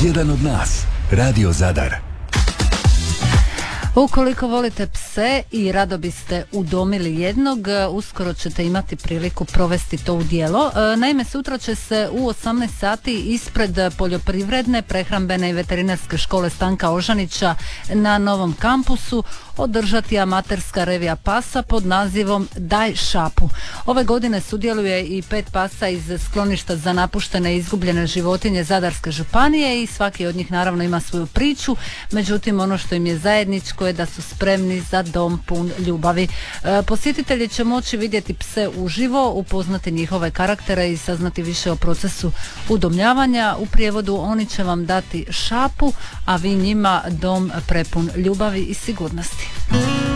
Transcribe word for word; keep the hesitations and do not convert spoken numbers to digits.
Jedan od nas. Radio Zadar. Ukoliko volite pse i rado biste udomili jednog, uskoro ćete imati priliku provesti to u djelo. Naime, sutra će se u osamnaest sati ispred Poljoprivredne, prehrambene i veterinarske škole Stanka Ožanića na novom kampusu održati amaterska revija pasa pod nazivom Daj šapu. Ove godine sudjeluje i pet pasa iz skloništa za napuštene i izgubljene životinje Zadarske županije i svaki od njih naravno ima svoju priču, međutim ono što im je zajedničko je da su spremni za dom pun ljubavi. E, posjetitelji će moći vidjeti pse uživo, upoznati njihove karaktere i saznati više o procesu udomljavanja. U prijevodu, oni će vam dati šapu, a vi njima dom prepun ljubavi i sigurnosti.